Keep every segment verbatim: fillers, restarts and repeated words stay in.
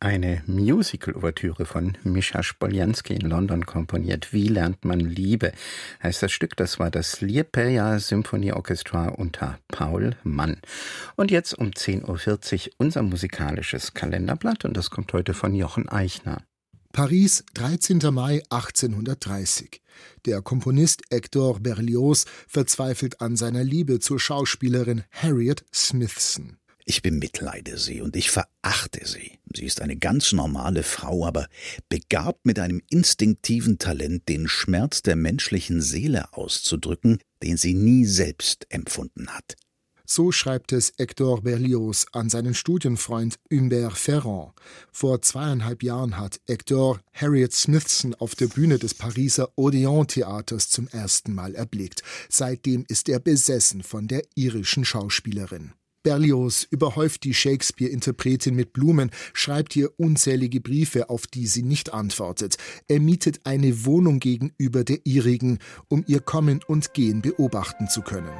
Eine Musical-Ouvertüre von Mischa Spoliansky in London komponiert. Wie lernt man Liebe? Heißt das Stück, das war das Liepeja Symphonieorchestra unter Paul Mann. Und jetzt um zehn Uhr vierzig unser musikalisches Kalenderblatt und das kommt heute von Jochen Eichner. Paris, dreizehnter Mai achtzehnhundertdreißig. Der Komponist Hector Berlioz verzweifelt an seiner Liebe zur Schauspielerin Harriet Smithson. Ich bemitleide sie und ich verachte sie. Sie ist eine ganz normale Frau, aber begabt mit einem instinktiven Talent, den Schmerz der menschlichen Seele auszudrücken, den sie nie selbst empfunden hat. So schreibt es Hector Berlioz an seinen Studienfreund Humbert Ferrand. Vor zweieinhalb Jahren hat Hector Harriet Smithson auf der Bühne des Pariser Odéon-Theaters zum ersten Mal erblickt. Seitdem ist er besessen von der irischen Schauspielerin. Berlioz überhäuft die Shakespeare-Interpretin mit Blumen, schreibt ihr unzählige Briefe, auf die sie nicht antwortet. Er mietet eine Wohnung gegenüber der ihrigen, um ihr Kommen und Gehen beobachten zu können.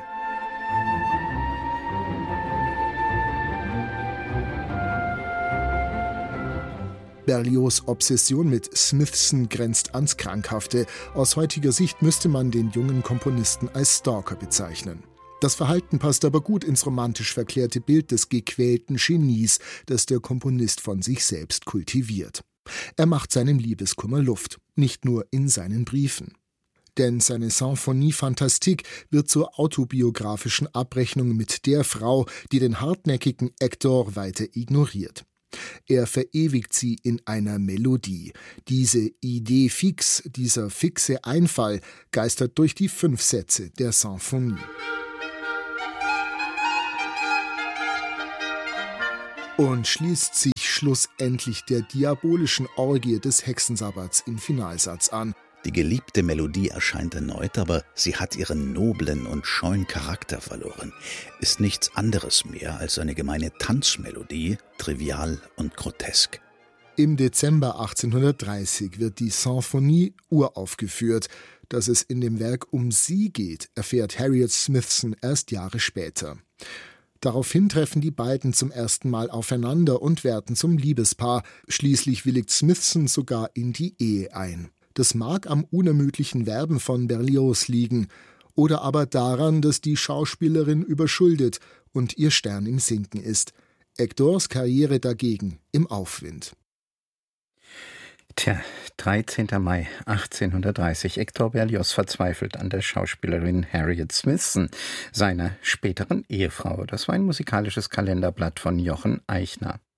Berlioz' Obsession mit Smithson grenzt ans Krankhafte. Aus heutiger Sicht müsste man den jungen Komponisten als Stalker bezeichnen. Das Verhalten passt aber gut ins romantisch verklärte Bild des gequälten Genies, das der Komponist von sich selbst kultiviert. Er macht seinem Liebeskummer Luft, nicht nur in seinen Briefen. Denn seine Symphonie Fantastique wird zur autobiografischen Abrechnung mit der Frau, die den hartnäckigen Hector weiter ignoriert. Er verewigt sie in einer Melodie. Diese Idee fix, dieser fixe Einfall, geistert durch die fünf Sätze der Symphonie. Und schließt sich schlussendlich der diabolischen Orgie des Hexensabbats im Finalsatz an. Die geliebte Melodie erscheint erneut, aber sie hat ihren noblen und scheuen Charakter verloren, ist nichts anderes mehr als eine gemeine Tanzmelodie, trivial und grotesk. Im Dezember achtzehnhundertdreißig wird die Symphonie uraufgeführt. Dass es in dem Werk um sie geht, erfährt Harriet Smithson erst Jahre später. Daraufhin treffen die beiden zum ersten Mal aufeinander und werden zum Liebespaar. Schließlich willigt Smithson sogar in die Ehe ein. Das mag am unermüdlichen Werben von Berlioz liegen oder aber daran, dass die Schauspielerin überschuldet und ihr Stern im Sinken ist. Hectors Karriere dagegen im Aufwind. Tja, dreizehnter Mai achtzehnhundertdreißig. Hector Berlioz verzweifelt an der Schauspielerin Harriet Smithson, seiner späteren Ehefrau. Das war ein musikalisches Kalenderblatt von Jochen Eichner.